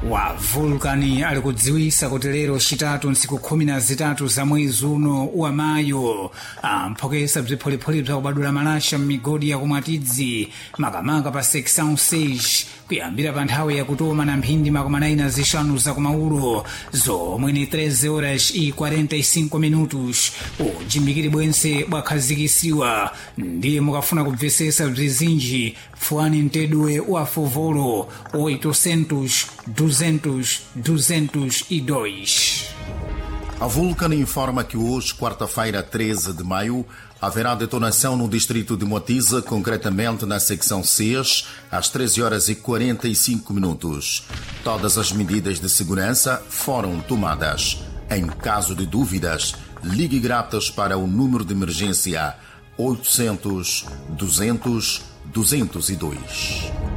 wa Vulcan ali kudziwisa kuti lero chitatu ntsiku 13 za mwezi uno wa Mayu amphokesa bzipholipoli bza kubadula malasha m'migodi ya kumwatidzi makamaka pa section 6 kuyambira pa nthawi yakutoma na mphindi 45 za kumaulo zomwe ni 13:45 minutos. ujimbikiri bwense bwakhazikisiwa ndiye mukafuna kubvesesa bzizinji fuani mtedwe wa Fovolo 800-200-202. A Vulcan informa que hoje, quarta-feira, 13 de maio, haverá detonação no distrito de Moatize, concretamente na secção 6, às 13:45 minutos. Todas as medidas de segurança foram tomadas. Em caso de dúvidas, ligue grátis para o número de emergência 800 200 202.